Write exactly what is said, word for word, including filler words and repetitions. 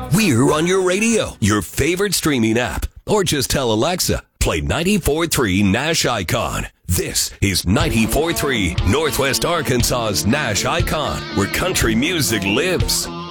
We're on your radio, your favorite streaming app, or just tell Alexa, play ninety-four point three Nash Icon. This is ninety-four point three Northwest Arkansas's Nash Icon, where country music lives.